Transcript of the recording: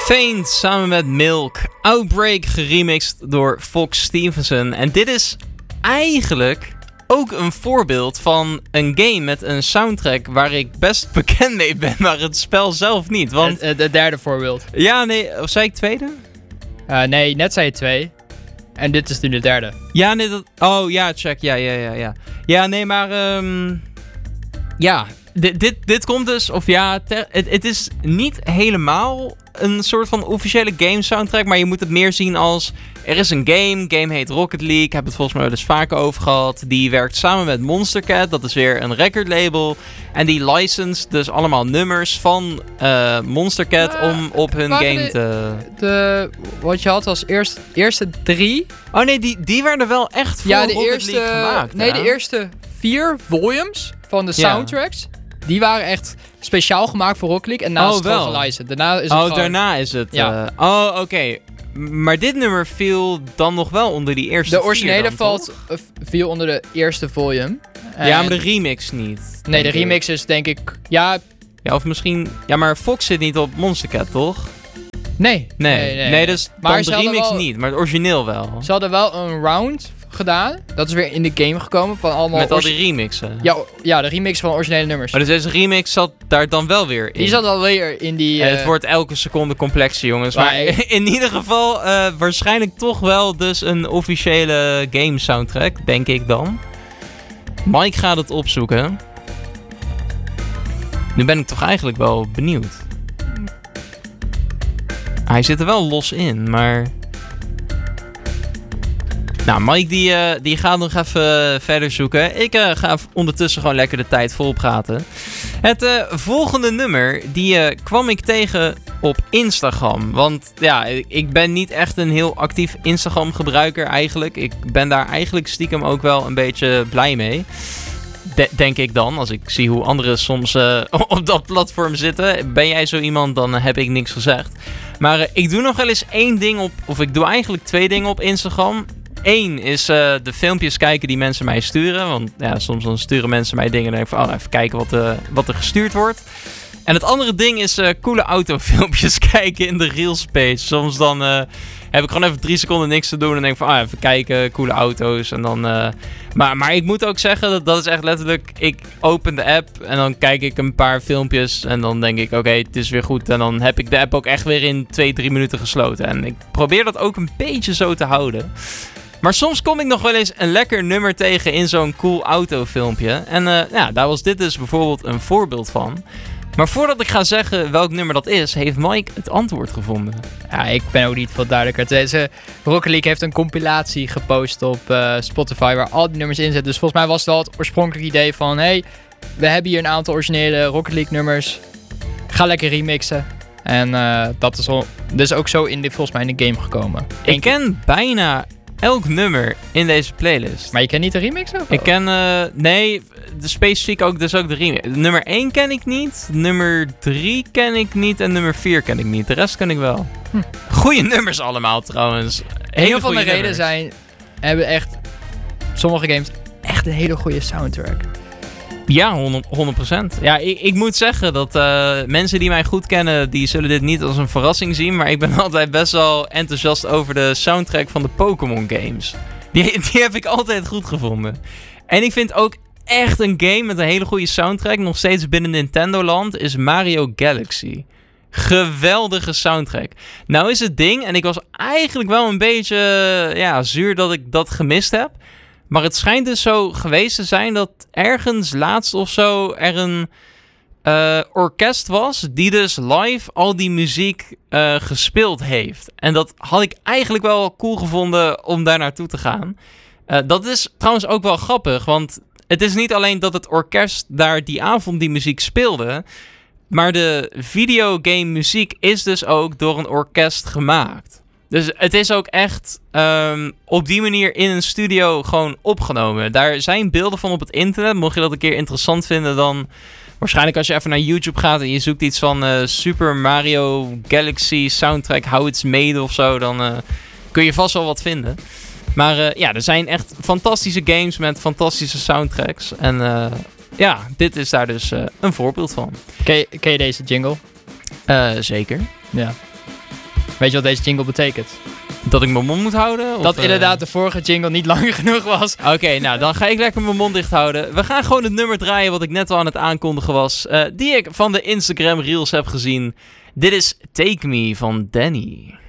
Faint samen met Milk. Outbreak geremixed door Fox Stevenson. En dit is eigenlijk ook een voorbeeld van een game met een soundtrack waar ik best bekend mee ben, maar het spel zelf niet. Want Het derde voorbeeld. ja, nee, of zei ik tweede? Nee, net zei je 2. En dit is nu de derde. Ja, nee, oh ja, check. Ja. Ja, nee, maar ja, dit komt dus, of ja, het is niet helemaal een soort van officiële game soundtrack, maar je moet het meer zien als, er is een game heet Rocket League, ik heb het volgens mij wel eens vaker over gehad, die werkt samen met Monster Cat, dat is weer een recordlabel, en die licensed dus allemaal nummers van Monster Cat om op hun game te... Wat je had als eerste 3. Oh nee, die werden wel echt voor Rocket League gemaakt. Nee, de eerste 4 volumes van de soundtracks, die waren echt speciaal gemaakt voor Rocket League. En daarna is het gewoon gelicensed. Daarna is het daarna is het... Ja. Oké. Maar dit nummer viel dan nog wel onder die eerste 4 De originele dan, viel onder de eerste volume. Ja, maar de remix niet. Nee, de remix is denk ik... Ja, of misschien... Ja, maar Fox zit niet op Monster Cat, toch? Nee. Nee, dus maar de remix niet, maar het origineel wel. Ze hadden wel een round gedaan. Dat is weer in de game gekomen van allemaal... Met al die remixen. Ja, de remix van originele nummers. Maar dus deze remix zat daar dan wel weer in. Die zat alweer in die... Het wordt elke seconde complexer, jongens. Maar in ieder geval waarschijnlijk toch wel dus een officiële game soundtrack, denk ik dan. Mike gaat het opzoeken. Nu ben ik toch eigenlijk wel benieuwd. Hij zit er wel los in, maar... Nou, Mike die gaat nog even verder zoeken. Ik ga ondertussen gewoon lekker de tijd vol praten. Het volgende nummer, die kwam ik tegen op Instagram. Want ja, ik ben niet echt een heel actief Instagram gebruiker eigenlijk. Ik ben daar eigenlijk stiekem ook wel een beetje blij mee. Denk ik dan, als ik zie hoe anderen soms op dat platform zitten. Ben jij zo iemand, dan heb ik niks gezegd. Maar ik doe nog wel eens 1 ding op, of ik doe eigenlijk 2 dingen op Instagram. 1 is de filmpjes kijken die mensen mij sturen. Want ja, soms dan sturen mensen mij dingen en denk ik van, even kijken wat er gestuurd wordt. En het andere ding is coole autofilmpjes kijken in de Reels page. Soms dan heb ik gewoon even 3 seconden niks te doen en denk ik van, even kijken, coole auto's. En dan, maar ik moet ook zeggen, dat is echt letterlijk, ik open de app en dan kijk ik een paar filmpjes en dan denk ik, oké, het is weer goed. En dan heb ik de app ook echt weer in 2-3 minuten gesloten. En ik probeer dat ook een beetje zo te houden. Maar soms kom ik nog wel eens een lekker nummer tegen in zo'n cool autofilmpje. En daar was dit dus bijvoorbeeld een voorbeeld van. Maar voordat ik ga zeggen welk nummer dat is, heeft Mike het antwoord gevonden. Ja, ik ben ook niet veel duidelijker. Deze Rocket League heeft een compilatie gepost op Spotify waar al die nummers in zitten. Dus volgens mij was het wel het oorspronkelijke idee van... Hey, we hebben hier een aantal originele Rocket League nummers. Ga lekker remixen. En dat is dus ook zo volgens mij in de game gekomen. Ik ken bijna elk nummer in deze playlist. Maar je kent niet de remix of? Ik ken, specifiek ook de remix. Nummer 1 ken ik niet, nummer 3 ken ik niet en nummer 4 ken ik niet. De rest ken ik wel. Goeie nummers allemaal trouwens. Heel van de reden hebben echt sommige games echt een hele goede soundtrack. Ja, 100%. Ja, ik moet zeggen dat mensen die mij goed kennen, die zullen dit niet als een verrassing zien. Maar ik ben altijd best wel enthousiast over de soundtrack van de Pokémon games. Die heb ik altijd goed gevonden. En ik vind ook echt een game met een hele goede soundtrack, nog steeds binnen Nintendo land, is Mario Galaxy. Geweldige soundtrack. Nou is het ding, en ik was eigenlijk wel een beetje zuur dat ik dat gemist heb. Maar het schijnt dus zo geweest te zijn dat ergens laatst of zo er een orkest was die dus live al die muziek gespeeld heeft. En dat had ik eigenlijk wel cool gevonden om daar naartoe te gaan. Dat is trouwens ook wel grappig, want het is niet alleen dat het orkest daar die avond die muziek speelde, maar de videogame muziek is dus ook door een orkest gemaakt. Dus het is ook echt op die manier in een studio gewoon opgenomen. Daar zijn beelden van op het internet. Mocht je dat een keer interessant vinden, dan waarschijnlijk als je even naar YouTube gaat en je zoekt iets van Super Mario Galaxy soundtrack, How It's Made of zo, dan kun je vast wel wat vinden. Maar er zijn echt fantastische games met fantastische soundtracks. En dit is daar dus een voorbeeld van. Ken je deze jingle? Zeker. Ja. Weet je wat deze jingle betekent? Dat ik mijn mond moet houden? Dat inderdaad de vorige jingle niet lang genoeg was. Oké, nou dan ga ik lekker mijn mond dicht houden. We gaan gewoon het nummer draaien wat ik net al aan het aankondigen was. Die ik van de Instagram Reels heb gezien. Dit is Take Me van Danny.